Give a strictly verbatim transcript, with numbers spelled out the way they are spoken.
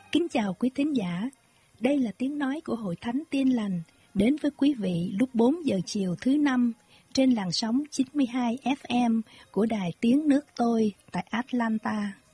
Kính chào quý thính giả, đây là tiếng nói của Hội Thánh Tin Lành đến với quý vị lúc bốn giờ chiều thứ năm trên làn sóng chín mươi hai ép em của Đài Tiếng Nước Tôi tại Atlanta.